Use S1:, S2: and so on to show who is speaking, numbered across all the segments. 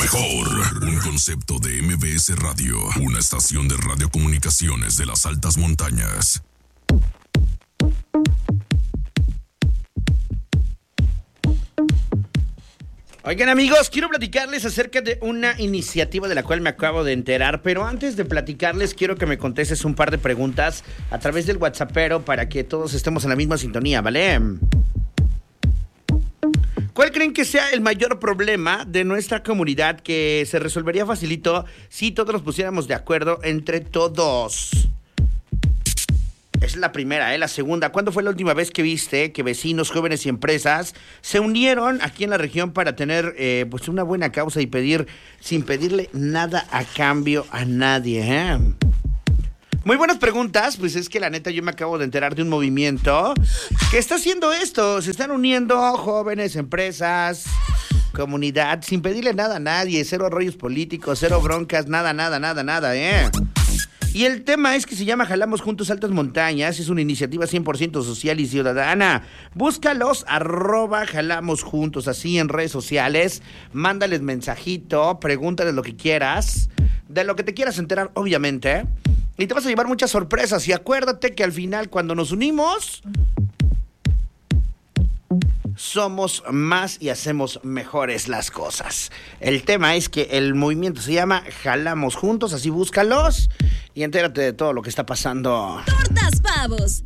S1: mejor. Un concepto de MBS Radio. Una estación de radiocomunicaciones de las altas montañas.
S2: Oigan, amigos, quiero platicarles acerca de una iniciativa de la cual me acabo de enterar, pero antes de platicarles quiero que me contestes un par de preguntas a través del WhatsAppero para que todos estemos en la misma sintonía, ¿vale? ¿Cuál creen que sea el mayor problema de nuestra comunidad que se resolvería facilito si todos nos pusiéramos de acuerdo entre todos? Esa es la primera, La segunda, ¿cuándo fue la última vez que viste que vecinos, jóvenes y empresas se unieron aquí en la región para tener pues una buena causa y pedir, sin pedirle nada a cambio a nadie, Muy buenas preguntas, pues es que la neta yo me acabo de enterar de un movimiento que está haciendo esto. Se están uniendo jóvenes, empresas, comunidad, sin pedirle nada a nadie, cero rollos políticos, cero broncas, nada, Y el tema es que se llama Jalamos Juntos Altas Montañas. Es una iniciativa 100% social y ciudadana. Búscalos, @Jalamos Juntos, así en redes sociales. Mándales mensajito, pregúntales lo que quieras, de lo que te quieras enterar, obviamente. Y te vas a llevar muchas sorpresas. Y acuérdate que al final, cuando nos unimos, somos más y hacemos mejores las cosas. El tema es que el movimiento se llama Jalamos Juntos, así búscalos y entérate de todo lo que está pasando.
S3: Tortas Pavos.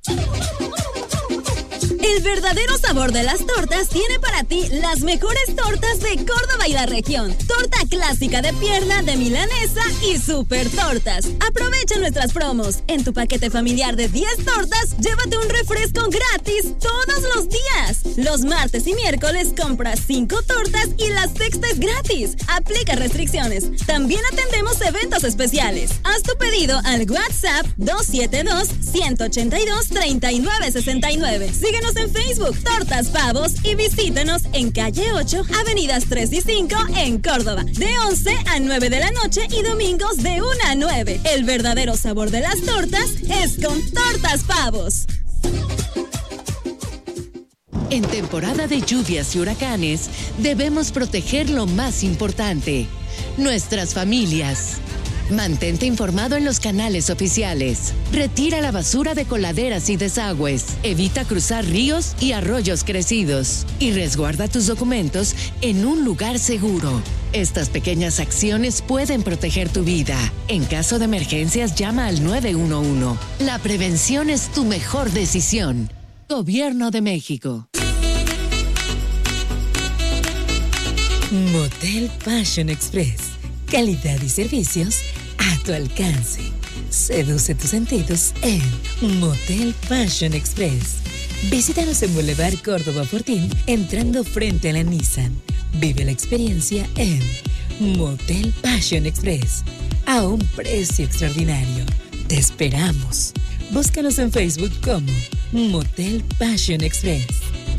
S3: El verdadero sabor de las tortas tiene para ti las mejores tortas de Córdoba y la región. Torta clásica de pierna, de milanesa y super tortas. Aprovecha nuestras promos. En tu paquete familiar de 10 tortas, llévate un refresco gratis todos los días. Los martes y miércoles compras 5 tortas y la sexta es gratis. Aplica restricciones. También atendemos eventos especiales. Haz tu pedido al WhatsApp 272-182-3969. Síguenos en Facebook, Tortas Pavos, y visítanos en calle 8, avenidas 3 y 5 en Córdoba, de 11 a 9 de la noche y domingos de 1 a 9. El verdadero sabor de las tortas es con Tortas Pavos.
S4: En temporada de lluvias y huracanes, debemos proteger lo más importante, nuestras familias. Mantente informado en los canales oficiales. Retira la basura de coladeras y desagües. Evita cruzar ríos y arroyos crecidos. Y resguarda tus documentos en un lugar seguro. Estas pequeñas acciones pueden proteger tu vida. En caso de emergencias, llama al 911. La prevención es tu mejor decisión. Gobierno de México.
S5: Motel Passion Express. Calidad y servicios a tu alcance. Seduce tus sentidos en Motel Passion Express. Visítanos en Boulevard Córdoba Fortín, entrando frente a la Nissan. Vive la experiencia en Motel Passion Express, a un precio extraordinario. Te esperamos. Búscanos en Facebook como Motel Passion Express.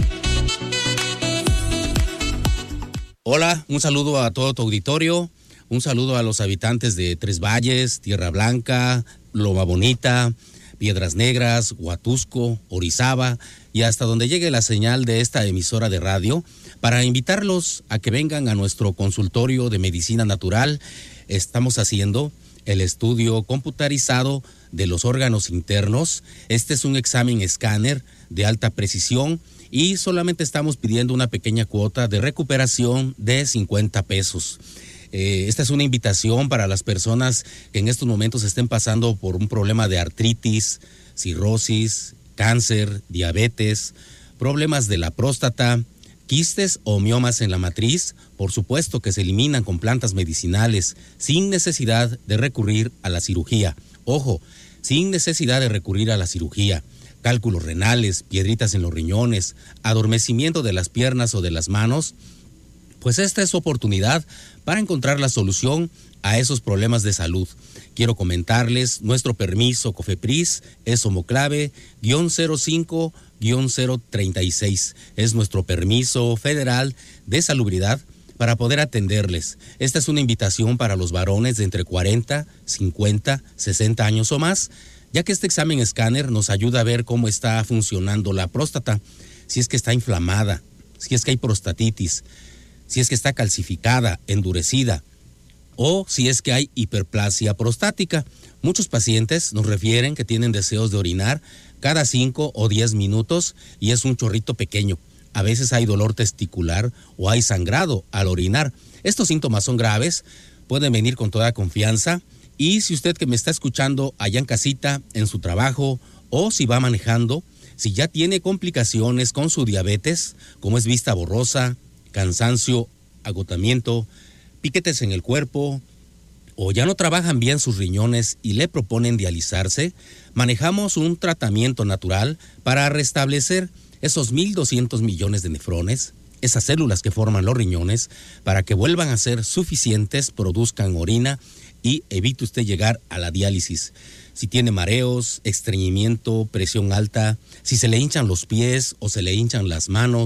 S6: Hola, un saludo a todo tu auditorio. Un saludo a los habitantes de Tres Valles, Tierra Blanca, Loma Bonita, Piedras Negras, Huatusco, Orizaba y hasta donde llegue la señal de esta emisora de radio, para invitarlos a que vengan a nuestro consultorio de medicina natural. Estamos haciendo el estudio computarizado de los órganos internos. Este es un examen escáner de alta precisión y solamente estamos pidiendo una pequeña cuota de recuperación de 50 pesos. Esta es una invitación para las personas que en estos momentos estén pasando por un problema de artritis, cirrosis, cáncer, diabetes, problemas de la próstata, quistes o miomas en la matriz. Por supuesto que se eliminan con plantas medicinales sin necesidad de recurrir a la cirugía. Ojo, sin necesidad de recurrir a la cirugía. Cálculos renales, piedritas en los riñones, adormecimiento de las piernas o de las manos. Pues esta es su oportunidad para encontrar la solución a esos problemas de salud. Quiero comentarles, nuestro permiso COFEPRIS es homoclave-05-036. Es nuestro permiso federal de salubridad para poder atenderles. Esta es una invitación para los varones de entre 40, 50, 60 años o más, ya que este examen escáner nos ayuda a ver cómo está funcionando la próstata, si es que está inflamada, si es que hay prostatitis, si es que está calcificada, endurecida, o si es que hay hiperplasia prostática. Muchos pacientes nos refieren que tienen deseos de orinar cada 5 o 10 minutos y es un chorrito pequeño. A veces hay dolor testicular o hay sangrado al orinar. Estos síntomas son graves, pueden venir con toda confianza, y si usted que me está escuchando allá en casita, en su trabajo, o si va manejando, si ya tiene complicaciones con su diabetes, como es vista borrosa, cansancio, agotamiento, piquetes en el cuerpo, o ya no trabajan bien sus riñones y le proponen dializarse, manejamos un tratamiento natural para restablecer esos 1.200 millones de nefrones, esas células que forman los riñones, para que vuelvan a ser suficientes, produzcan orina y evite usted llegar a la diálisis. Si tiene mareos, estreñimiento, presión alta, si se le hinchan los pies o se le hinchan las manos,